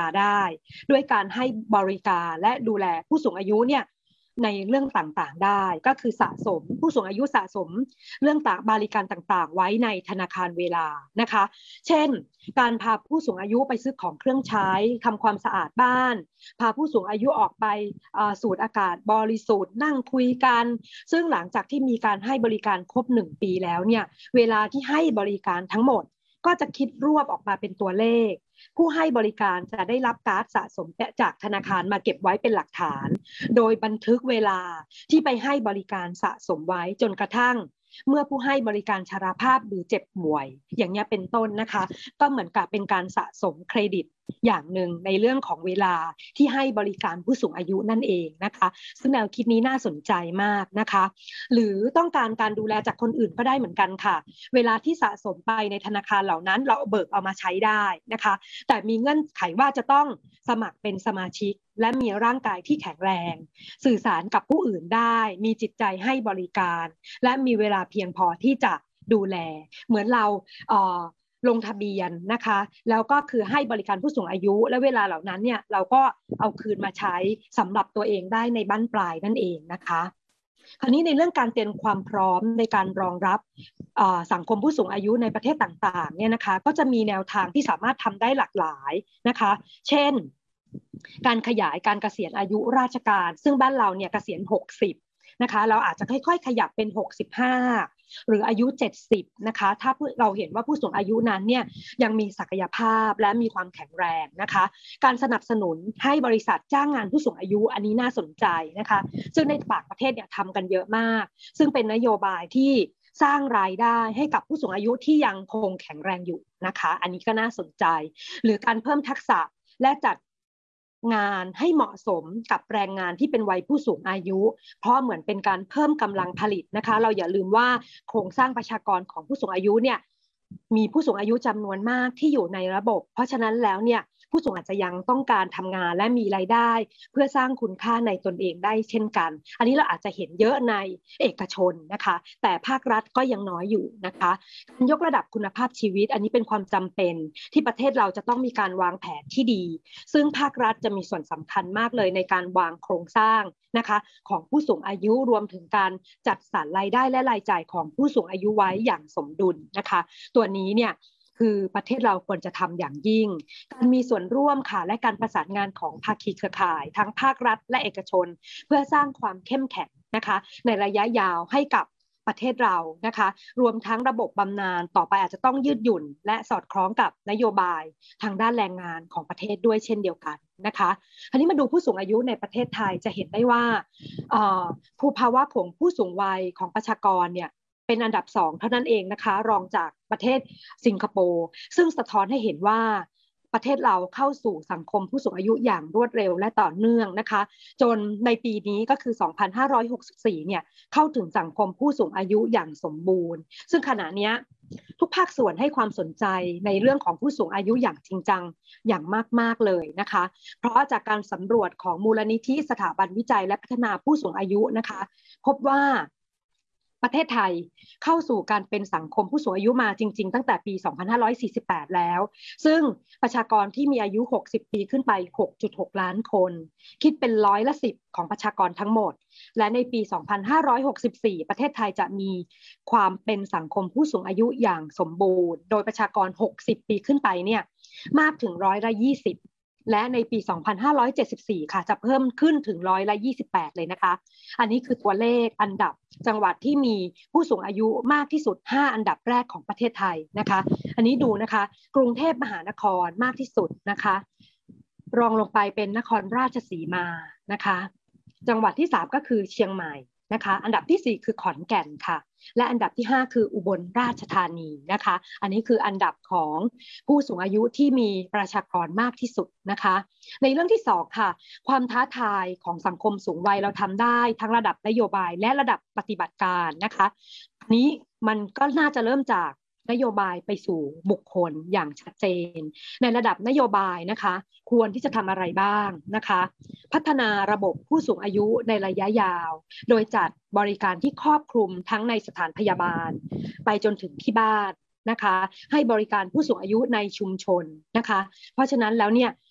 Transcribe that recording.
ได้ด้วยการให้บริการและดูแลผู้สูงอายุเนี่ยในเรื่องต่างๆได้ก็คือสะสมผู้สูงอายุสะสมเรื่องต่างบริการต่างๆไว้ในธนาคารเวลานะคะเช่นการพาผู้สูงอายุไปซื้อของเครื่องใช้ทำความสะอาดบ้านพาผู้สูงอายุออกไปสูดอากาศบริสุทธิ์นั่งคุยกันซึ่งหลังจากที่มีการให้บริการครบ1 ปีแล้วเนี่ยเวลาที่ให้บริการทั้งหมดก็จะคิดรวบออกมาเป็นตัวเลขผู้ให้บริการจะได้รับการ์ดสะสมจากธนาคารมาเก็บไว้เป็นหลักฐานโดยบันทึกเวลาที่ไปให้บริการสะสมไว้จนกระทั่งเมื่อผู้ให้บริการชราภาพหรือเจ็บป่วยอย่างนี้เป็นต้นนะคะก็เหมือนกับเป็นการสะสมเครดิตอย่างหนึ่งในเรื่องของเวลาที่ให้บริการผู้สูงอายุนั่นเองนะคะซึ่งแนวคิดนี้น่าสนใจมากนะคะหรือต้องการดูแลจากคนอื่นก็ได้เหมือนกันค่ะเวลาที่สะสมไปในธนาคารเหล่านั้นเราเบิกเอามาใช้ได้นะคะแต่มีเงื่อนไขว่าจะต้องสมัครเป็นสมาชิกและมีร่างกายที่แข็งแรงสื่อสารกับผู้อื่นได้มีจิตใจให้บริการและมีเวลาเพียงพอที่จะดูแลเหมือนเราลงทะเบียนนะคะแล้วก็คือให้บริการผู้สูงอายุและเวลาเหล่านั้นเนี่ยเราก็เอาคืนมาใช้สำหรับตัวเองได้ในบั้นปลายนั่นเองนะคะคราวนี้ในเรื่องการเตรียมความพร้อมในการรองรับสังคมผู้สูงอายุในประเทศต่างๆเนี่ยนะคะก็จะมีแนวทางที่สามารถทำได้หลากหลายนะคะเช่นการขยายการเกษียณอายุราชการซึ่งบ้านเราเนี่ยเกษียณ60นะคะเราอาจจะค่อยๆขยับเป็น65หรืออายุ70นะคะถ้าเราเห็นว่าผู้สูงอายุนั้นเนี่ยยังมีศักยภาพและมีความแข็งแรงนะคะการสนับสนุนให้บริษัทจ้างงานผู้สูงอายุอันนี้น่าสนใจนะคะซึ่งในต่างประเทศเนี่ยทำกันเยอะมากซึ่งเป็นนโยบายที่สร้างรายได้ให้กับผู้สูงอายุที่ยังคงแข็งแรงอยู่นะคะอันนี้ก็น่าสนใจหรือการเพิ่มทักษะและจัดงานให้เหมาะสมกับแรงงานที่เป็นวัยผู้สูงอายุเพราะเหมือนเป็นการเพิ่มกำลังผลิตนะคะเราอย่าลืมว่าโครงสร้างประชากรของผู้สูงอายุเนี่ยมีผู้สูงอายุจำนวนมากที่อยู่ในระบบเพราะฉะนั้นแล้วเนี่ยผู้สูงอาจจะยังต้องการทำงานและมีรายได้เพื่อสร้างคุณค่าในตนเองได้เช่นกันอันนี้เราอาจจะเห็นเยอะในเอกชนนะคะแต่ภาครัฐก็ยังน้อยอยู่นะคะยกระดับคุณภาพชีวิตอันนี้เป็นความจำเป็นที่ประเทศเราจะต้องมีการวางแผนที่ดีซึ่งภาครัฐจะมีส่วนสำคัญมากเลยในการวางโครงสร้างนะคะของผู้สูงอายุรวมถึงการจัดสรรรายได้และรายจ่ายของผู้สูงอายุไว้อย่างสมดุลนะคะตัวนี้เนี่ยคือประเทศเราควรจะทำอย่างยิ่งการมีส่วนร่วมค่ะและการประสานงานของภาคีเครือข่ายทั้งภาครัฐและเอกชนเพื่อสร้างความเข้มแข็งนะคะในระยะยาวให้กับประเทศเรานะคะรวมทั้งระบบบำนาญต่อไปอาจจะต้องยืดหยุ่นและสอดคล้องกับนโยบายทางด้านแรงงานของประเทศด้วยเช่นเดียวกันนะคะอันนี้มาดูผู้สูงอายุในประเทศไทยจะเห็นได้ว่าภูมิภาวะของผู้สูงวัยของประชากรเนี่ยเป็นอันดับ2เท่านั้นเองนะคะรองจากประเทศสิงคโปร์ซึ่งสะท้อนให้เห็นว่าประเทศเราเข้าสู่สังคมผู้สูงอายุอย่างรวดเร็วและต่อเนื่องนะคะจนในปีนี้ก็คือ2564เนี่ยเข้าถึงสังคมผู้สูงอายุอย่างสมบูรณ์ซึ่งขณะนี้ทุกภาคส่วนให้ความสนใจในเรื่องของผู้สูงอายุอย่างจริงจังอย่างมากๆเลยนะคะเพราะจากการสำรวจของมูลนิธิสถาบันวิจัยและพัฒนาผู้สูงอายุนะคะพบว่าประเทศไทยเข้าสู่การเป็นสังคมผู้สูงอายุมาจริงๆตั้งแต่ปี2548แล้วซึ่งประชากรที่มีอายุ60ปีขึ้นไป 6.6 ล้านคนคิดเป็น10%ของประชากรทั้งหมดและในปี2564ประเทศไทยจะมีความเป็นสังคมผู้สูงอายุอย่างสมบูรณ์โดยประชากร60ปีขึ้นไปเนี่ยมากถึง20%และในปี2574ค่ะจะเพิ่มขึ้นถึง28%เลยนะคะอันนี้คือตัวเลขอันดับจังหวัดที่มีผู้สูงอายุมากที่สุด5อันดับแรกของประเทศไทยนะคะอันนี้ดูนะคะกรุงเทพมหานครมากที่สุดนะคะรองลงไปเป็นนครราชสีมานะคะจังหวัดที่3ก็คือเชียงใหม่นะคะอันดับที่4คือขอนแก่นค่ะและอันดับที่5คืออุบลราชธานีนะคะอันนี้คืออันดับของผู้สูงอายุที่มีประชากรมากที่สุดนะคะในเรื่องที่2ค่ะความท้าทายของสังคมสูงวัยเราทำได้ทั้งระดับนโยบายและระดับปฏิบัติการนะคะอันนี้มันก็น่าจะเริ่มจากนโยบายไปสู่บุคคลอย่างชัดเจนในระดับนโยบายนะคะควรที่จะทำอะไรบ้างนะคะพัฒนาระบบผู้สูงอายุในระยะยาวโดยจัดบริการที่ครอบคลุมทั้งในสถานพยาบาลไปจนถึงที่บ้านนะคะให้บริการผู้สูงอายุในชุมชนนะคะเพราะฉะนั้นแล้วเนี่ย